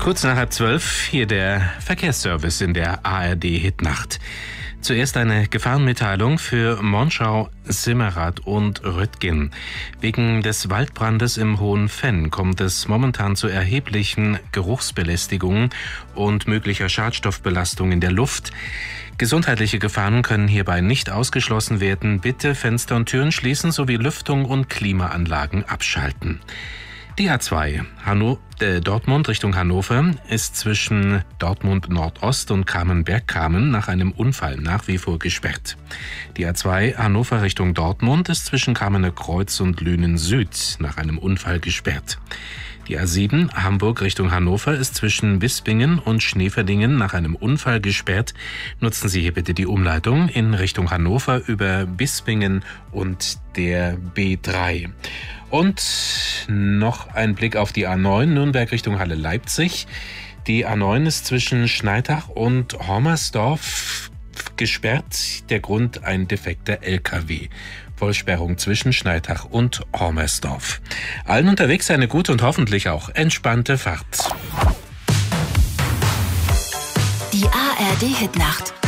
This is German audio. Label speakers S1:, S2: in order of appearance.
S1: Kurz nach 11:30 hier der Verkehrsservice in der ARD-Hitnacht. Zuerst eine Gefahrenmitteilung für Monschau, Simmerath und Röttgen. Wegen des Waldbrandes im Hohenfenn kommt es momentan zu erheblichen Geruchsbelästigungen und möglicher Schadstoffbelastung in der Luft. Gesundheitliche Gefahren können hierbei nicht ausgeschlossen werden. Bitte Fenster und Türen schließen sowie Lüftung und Klimaanlagen abschalten. Die A2 Dortmund Richtung Hannover ist zwischen Dortmund Nordost und Kamenberg-Kamen nach einem Unfall nach wie vor gesperrt. Die A2 Hannover Richtung Dortmund ist zwischen Kamener Kreuz und Lünen Süd nach einem Unfall gesperrt. Die A7 Hamburg Richtung Hannover ist zwischen Bispingen und Schneeverdingen nach einem Unfall gesperrt. Nutzen Sie hier bitte die Umleitung in Richtung Hannover über Bispingen und der B3. Und noch ein Blick auf die A9 Nürnberg Richtung Halle-Leipzig. Die A9 ist zwischen Schneidach und Hommersdorf gesperrt. Der Grund ein defekter LKW. Vollsperrung zwischen Schneidach und Hommersdorf. Allen unterwegs eine gute und hoffentlich auch entspannte Fahrt.
S2: Die ARD-Hitnacht.